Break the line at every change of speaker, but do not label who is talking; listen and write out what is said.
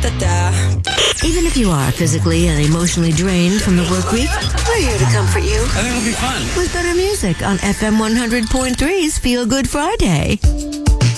Even if you are physically and emotionally drained from the work week, we're here to comfort you.
I think it'll be fun.
With better music on FM 100.3's Feel Good Friday.